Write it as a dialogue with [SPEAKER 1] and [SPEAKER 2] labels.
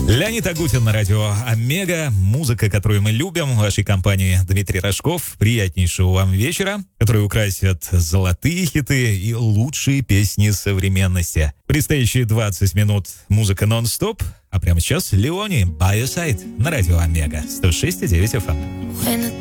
[SPEAKER 1] Леонид Агутин на радио Омега. Музыка, которую мы любим. В вашей компании Дмитрий Рожков. Приятнейшего вам вечера, который украсит золотые хиты и лучшие песни современности. Предстоящие 20 минут музыка нон-стоп. А прямо сейчас Леони By Your Side на радио Омега 106,9 FM.